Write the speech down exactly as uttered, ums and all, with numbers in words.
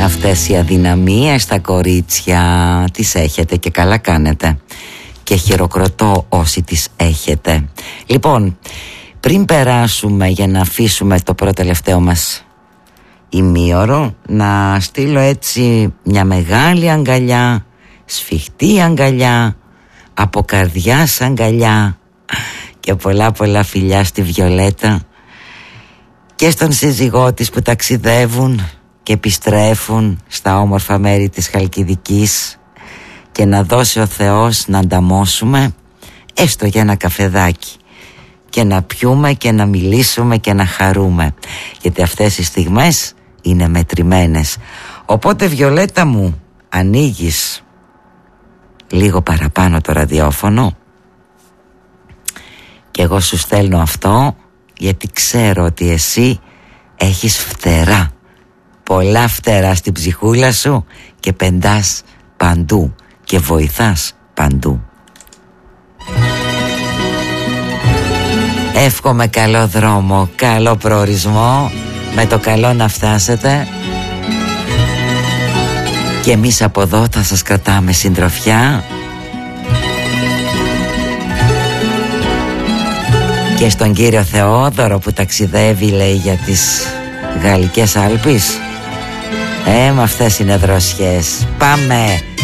Αυτές οι αδυναμίες στα κορίτσια τις έχετε και καλά κάνετε. Και χειροκροτώ όσοι τις έχετε. Λοιπόν, πριν περάσουμε για να αφήσουμε το πρώτο τελευταίο μας ημίωρο, να στείλω έτσι μια μεγάλη αγκαλιά, σφιχτή αγκαλιά, από καρδιάς αγκαλιά και πολλά πολλά φιλιά στη Βιολέτα και στον σύζυγό της που ταξιδεύουν και επιστρέφουν στα όμορφα μέρη της Χαλκιδικής, και να δώσει ο Θεός να ανταμώσουμε έστω για ένα καφεδάκι και να πιούμε και να μιλήσουμε και να χαρούμε, γιατί αυτές οι στιγμές είναι μετρημένες. Οπότε Βιολέτα μου, ανοίγεις λίγο παραπάνω το ραδιόφωνο και εγώ σου στέλνω αυτό, γιατί ξέρω ότι εσύ έχεις φτερά, πολλά φτερά στην ψυχούλα σου και πεντάς παντού και βοηθάς παντού. Εύχομαι καλό δρόμο, καλό προορισμό, με το καλό να φτάσετε, και εμείς από εδώ θα σας κρατάμε συντροφιά. Και στον κύριο Θεόδωρο που ταξιδεύει, λέει, για τις Γαλλικές Άλπεις, ε, με αυτές είναι δροσιές. Πάμε!